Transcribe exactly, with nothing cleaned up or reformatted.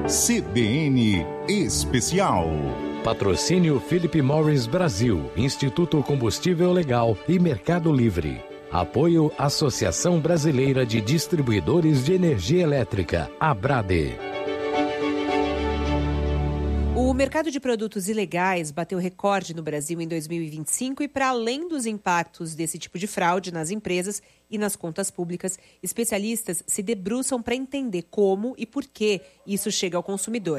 C B N Especial. Patrocínio Philip Morris Brasil, Instituto Combustível Legal e Mercado Livre. Apoio Associação Brasileira de Distribuidores de Energia Elétrica, ABRADE. O mercado de produtos ilegais bateu recorde no Brasil em dois mil e vinte e cinco e, para além dos impactos desse tipo de fraude nas empresas e nas contas públicas, especialistas se debruçam para entender como e por que isso chega ao consumidor.